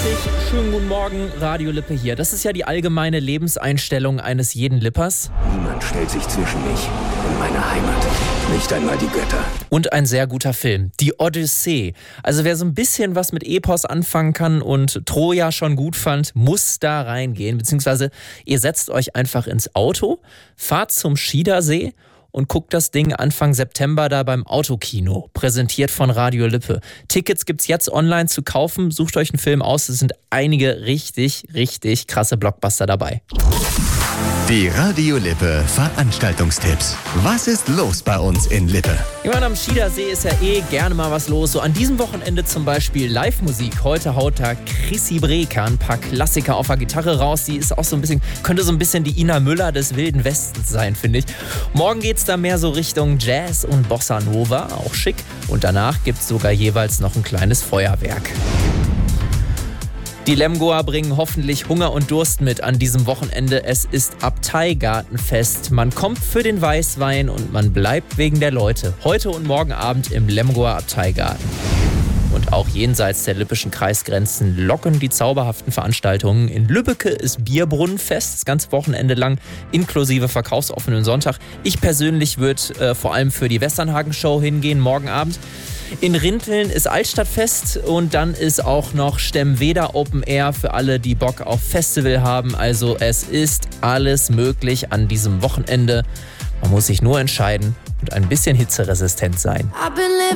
Schönen guten Morgen, Radio Lippe hier. Das ist ja die allgemeine Lebenseinstellung eines jeden Lippers. Niemand stellt sich zwischen mich und meine Heimat. Nicht einmal die Götter. Und ein sehr guter Film, die Odyssee. Also wer so ein bisschen was mit Epos anfangen kann und Troja schon gut fand, muss da reingehen. Beziehungsweise ihr setzt euch einfach ins Auto, fahrt zum Schiedersee und guckt das Ding Anfang September da beim Autokino. Präsentiert von Radio Lippe. Tickets gibt's jetzt online zu kaufen. Sucht euch einen Film aus. Es sind einige richtig, richtig krasse Blockbuster dabei. Die Radio Lippe Veranstaltungstipps. Was ist los bei uns in Lippe? Ich meine, am Schiedersee ist ja gerne mal was los. So an diesem Wochenende zum Beispiel Live-Musik. Heute haut da Chrissy Breker ein paar Klassiker auf der Gitarre raus. Die ist auch so ein bisschen, könnte so ein bisschen die Ina Müller des Wilden Westens sein, finde ich. Morgen geht's da mehr so Richtung Jazz und Bossa Nova, auch schick. Und danach gibt's sogar jeweils noch ein kleines Feuerwerk. Die Lemgoer bringen hoffentlich Hunger und Durst mit an diesem Wochenende. Es ist Abteigartenfest. Man kommt für den Weißwein und man bleibt wegen der Leute. Heute und morgen Abend im Lemgoer Abteigarten. Und auch jenseits der lippischen Kreisgrenzen locken die zauberhaften Veranstaltungen. In Lübbecke ist Bierbrunnenfest, das ganze Wochenende lang, inklusive verkaufsoffenen Sonntag. Ich persönlich würde vor allem für die Westernhagen-Show hingehen, morgen Abend. In Rinteln ist Altstadtfest und dann ist auch noch Stemweder Open Air für alle, die Bock auf Festival haben. Also es ist alles möglich an diesem Wochenende. Man muss sich nur entscheiden und ein bisschen hitzeresistent sein.